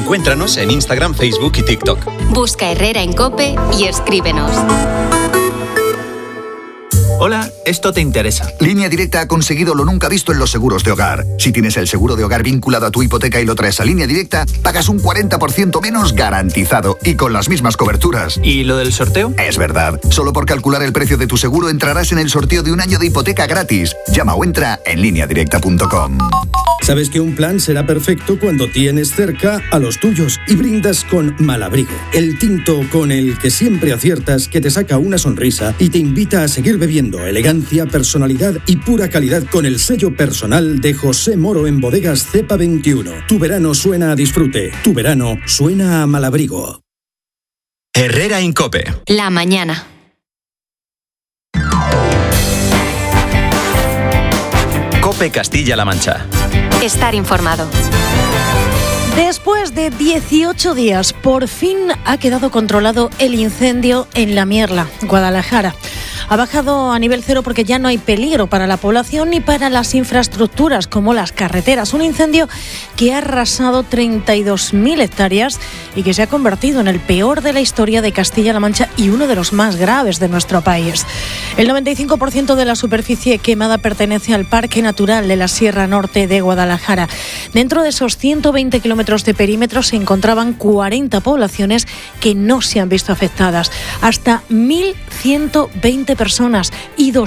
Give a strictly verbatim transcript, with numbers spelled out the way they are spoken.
Encuéntranos en Instagram, Facebook y TikTok. Busca Herrera en COPE y escríbenos. Hola, esto te interesa. Línea Directa ha conseguido lo nunca visto en los seguros de hogar. Si tienes el seguro de hogar vinculado a tu hipoteca y lo traes a Línea Directa, pagas un cuarenta por ciento menos garantizado y con las mismas coberturas. ¿Y lo del sorteo? Es verdad. Solo por calcular el precio de tu seguro entrarás en el sorteo de un año de hipoteca gratis. Llama o entra en línea directa punto com. Sabes que un plan será perfecto cuando tienes cerca a los tuyos y brindas con Malabrigo, el tinto con el que siempre aciertas, que te saca una sonrisa y te invita a seguir bebiendo. Elegancia, personalidad y pura calidad con el sello personal de José Moro en Bodegas Cepa veintiuno. Tu verano suena a disfrute, tu verano suena a Malabrigo. Herrera en COPE. La mañana. COPE Castilla-La Mancha. Estar informado. Después de dieciocho días, por fin ha quedado controlado el incendio en La Mierla, Guadalajara. Ha bajado a nivel cero porque ya no hay peligro para la población ni para las infraestructuras como las carreteras. Un incendio que ha arrasado treinta y dos mil hectáreas y que se ha convertido en el peor de la historia de Castilla-La Mancha y uno de los más graves de nuestro país. El noventa y cinco por ciento de la superficie quemada pertenece al Parque Natural de la Sierra Norte de Guadalajara. Dentro de esos ciento veinte kilómetros de perímetro se encontraban cuarenta poblaciones que no se han visto afectadas. Hasta mil ciento veinte personas y